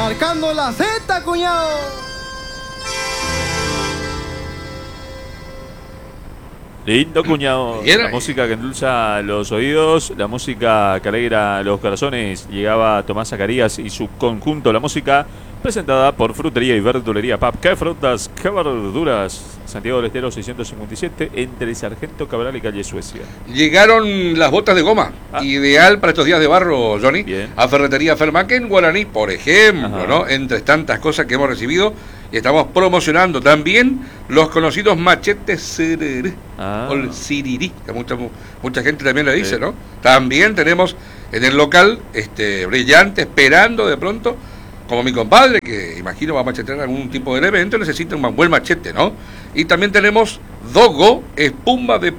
marcando la Z, cuñado. Lindo, cuñado. Bien, La música que endulza los oídos, la música que alegra los corazones. Llegaba Tomás Zacarías y su conjunto. La música presentada por Frutería y Verdulería PAP. ¿Qué frutas, qué verduras? Santiago del Estero 657, entre Sargento Cabral y calle Suecia. Llegaron las botas de goma, ideal para estos días de barro, Johnny. Bien. A Ferretería Fermac en Guaraní, por ejemplo, ¿no? Entre tantas cosas que hemos recibido, y estamos promocionando también los conocidos machetes Sereré, o el Sirirí, que mucha gente también le dice, ¿no? También tenemos en el local brillante, esperando de pronto, como mi compadre, que imagino va a machetear algún tipo de evento, necesita un buen machete, ¿no? Y también tenemos Dogo, espuma de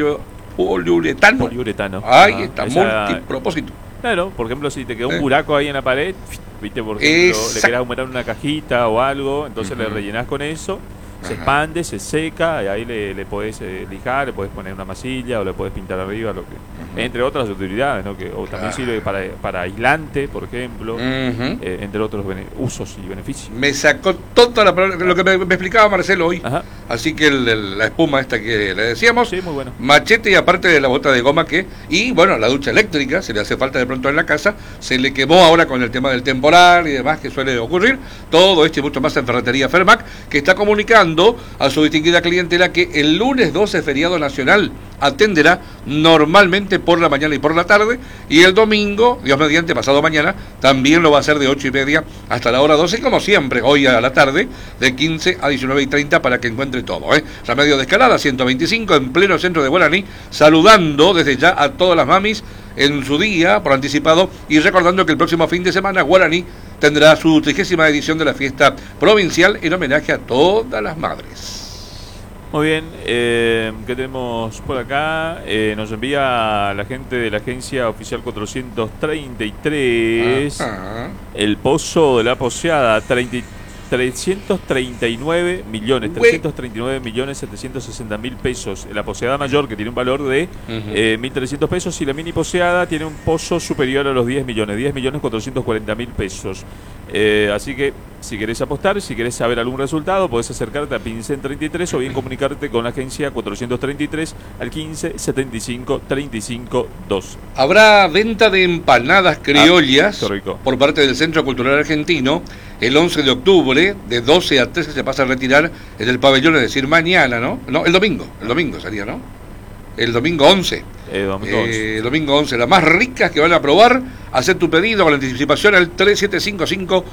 poliuretano. Poliuretano. Ahí está, multipropósito. Claro, por ejemplo, si te quedó un buraco ahí en la pared, viste, por ejemplo, le querés aumentar una cajita o algo, entonces le rellenás con eso, se expande, se seca, y ahí le podés lijar, le podés poner una masilla o le podés pintar arriba, lo que entre otras utilidades, ¿no? O también sirve para aislante, por ejemplo, entre otros usos y beneficios. Me sacó toda lo que me explicaba Marcelo hoy. Así que la espuma esta que le decíamos, sí, muy bueno. Machete, y aparte de la bota de goma y bueno, la ducha eléctrica, se le hace falta de pronto en la casa, se le quemó ahora con el tema del temporal y demás que suele ocurrir. Todo esto y mucho más en Ferretería Fermac, que está comunicando a su distinguida clientela que el lunes 12, feriado nacional, atenderá normalmente por la mañana y por la tarde, y el domingo, Dios mediante, pasado mañana, también lo va a hacer de 8:30 hasta la hora 12, como siempre, hoy a la tarde, de 15 a 19:30, para que encuentre todo, Remedio de Escalada 125, en pleno centro de Guaraní, saludando desde ya a todas las mamis en su día, por anticipado, y recordando que el próximo fin de semana Guaraní tendrá su 30ª edición de la fiesta provincial en homenaje a todas las madres. Muy bien, ¿qué tenemos por acá? Nos envía la gente de la agencia oficial 433, el pozo de la Poseada, 339.760.000 pesos. La poseada mayor, que tiene un valor de 1.300 pesos, y la mini poseada tiene un pozo superior a los 10 millones, 10.440.000 pesos. Así que si querés apostar, si querés saber algún resultado, podés acercarte a Pincén 33 o bien comunicarte con la agencia 433 al 15 75 35 2. Habrá venta de empanadas criollas por parte del Centro Cultural Argentino el 11 de octubre, de 12 a 13 se pasa a retirar en el pabellón, es decir, mañana, ¿no? No, el domingo sería, ¿no? El domingo 11. Domingo 11, las más ricas que van a probar. Hacer tu pedido con anticipación al 3755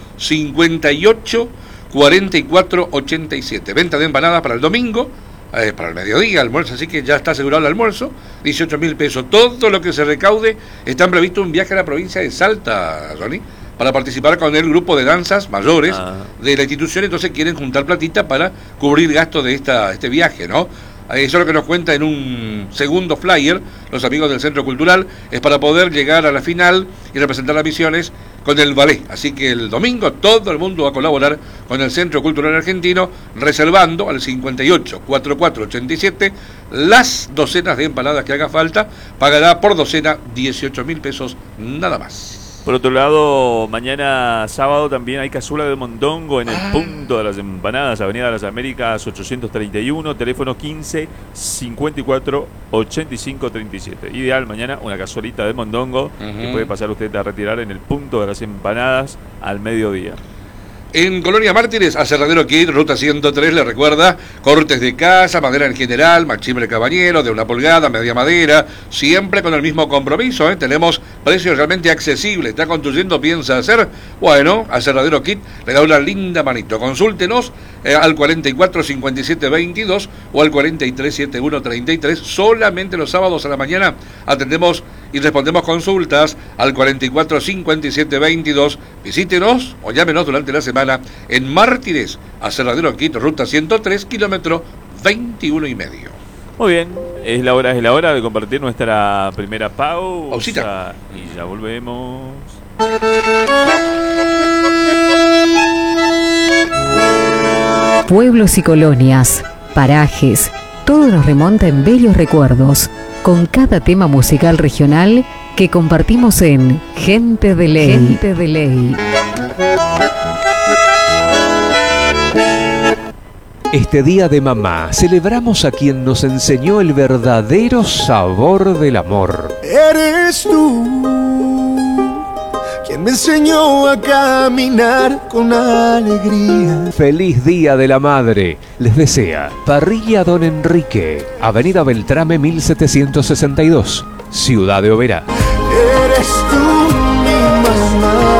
58 44 87. Venta de empanadas para el domingo, para el mediodía, almuerzo, así que ya está asegurado el almuerzo, 18.000 pesos. Todo lo que se recaude, está previsto un viaje a la provincia de Salta, Johnny, para participar con el grupo de danzas mayores de la institución. Entonces quieren juntar platita para cubrir gastos de este viaje, ¿no? Eso es lo que nos cuenta en un segundo flyer los amigos del Centro Cultural, es para poder llegar a la final y representar las Misiones con el ballet. Así que el domingo todo el mundo va a colaborar con el Centro Cultural Argentino, reservando al 58 44 87 las docenas de empanadas que haga falta. Pagará por docena 18.000 pesos nada más. Por otro lado, mañana sábado también hay cazuela de mondongo en el punto de las empanadas, Avenida de las Américas 831, teléfono 15 54 85 37. Ideal mañana una cazuelita de mondongo que puede pasar usted a retirar en el punto de las empanadas al mediodía. En Colonia Mártires, Aserradero Kit, ruta 103, le recuerda, cortes de casa, madera en general, machimbre cabañero, de 1 pulgada, media madera, siempre con el mismo compromiso, Tenemos precios realmente accesibles. ¿Está construyendo, piensa hacer? Bueno, Aserradero Kit le da una linda manito. Consúltenos al 44 57 22 o al 43 71 33. Solamente los sábados a la mañana atendemos y respondemos consultas al 44 57 22. Visítenos o llámenos durante la semana en Mártires, Aserradero Quito, ruta 103, kilómetro 21,5. Muy bien, es la hora de compartir nuestra primera pausa. Y ya volvemos. Pueblos y colonias, parajes, todo nos remonta en bellos recuerdos, con cada tema musical regional que compartimos en Gente de Ley. Gente de Ley. Este día de mamá, celebramos a quien nos enseñó el verdadero sabor del amor. Eres tú quien me enseñó a caminar con alegría. Feliz Día de la Madre. Les desea Parrilla Don Enrique, Avenida Beltrame 1762, Ciudad de Oberá. Eres tú mi mamá.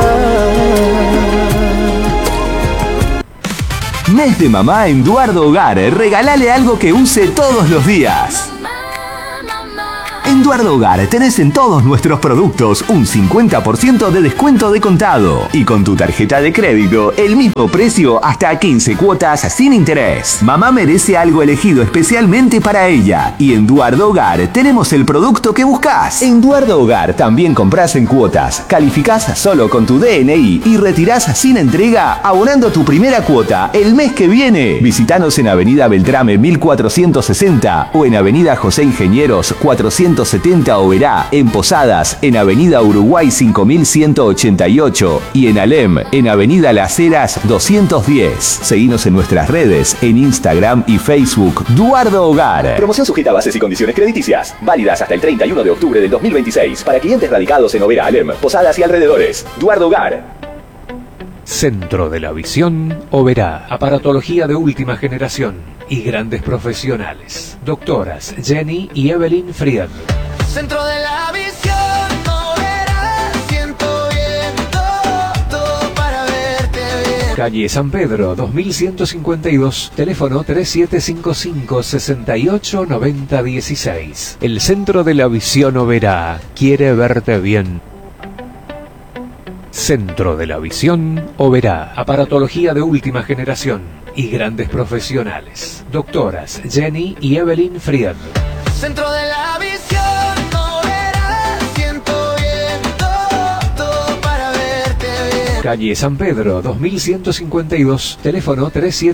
Mes de mamá en Duardo Hogar. Regálale algo que use todos los días. En Duardo Hogar tenés en todos nuestros productos un 50% de descuento de contado. Y con tu tarjeta de crédito, el mismo precio hasta 15 cuotas sin interés. Mamá merece algo elegido especialmente para ella. Y en Duardo Hogar tenemos el producto que buscas. En Duardo Hogar también comprás en cuotas, calificás solo con tu DNI y retirás sin entrega abonando tu primera cuota el mes que viene. Visítanos en Avenida Beltrame 1460 o en Avenida José Ingenieros 470 Oberá, en Posadas, en Avenida Uruguay 5188 y en Alem, en Avenida Las Heras 210. Seguinos en nuestras redes, en Instagram y Facebook, Duardo Hogar. Promoción sujeta a bases y condiciones crediticias, válidas hasta el 31 de octubre del 2026, para clientes radicados en Oberá, Alem, Posadas y alrededores. Duardo Hogar. Centro de la Visión, Oberá. Aparatología de última generación y grandes profesionales. Doctoras Jenny y Evelyn Fried. Centro de la visión, Oberá, siento bien todo para verte bien. Calle San Pedro, 2152, teléfono 3755-689016. El Centro de la Visión Oberá quiere verte bien. Centro de la Visión Oberá. Aparatología de última generación y grandes profesionales. Doctoras Jenny y Evelyn Fried. Centro de la visión, Oberá, siento bien todo para verte bien. Calle San Pedro, 2152, teléfono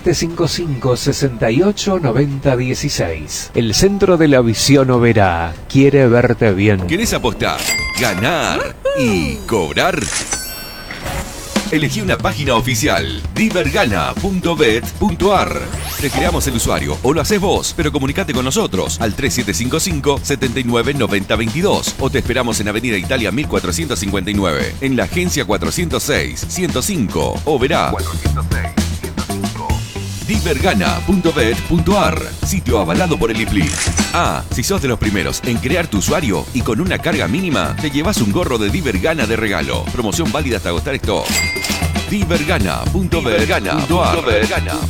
3755-689016. El Centro de la Visión Oberá quiere verte bien. ¿Querés apostar, ganar y cobrar? Elegí una página oficial, divergana.bet.ar. Te creamos el usuario o lo haces vos, pero comunicate con nosotros al 3755-799022 o te esperamos en Avenida Italia 1459, en la agencia 406-105, Oberá. 406-105. divergana.bet.ar, sitio avalado por el IFLI. Si sos de los primeros en crear tu usuario y con una carga mínima, te llevas un gorro de Divergana de regalo. Promoción válida hasta agotar stock. divergana.bet.ar.